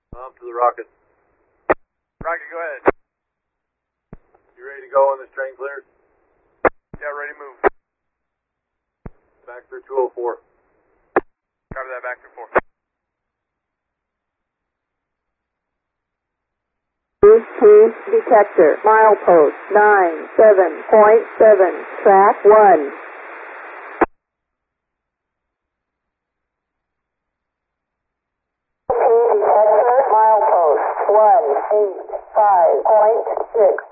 To the rocket. Rocket, go ahead. You ready to go on this train clear? Yeah, ready to move. Back through 204. Cover that back to 4. Cruise detector, milepost 97.7, track 1. Detector, milepost 185.6.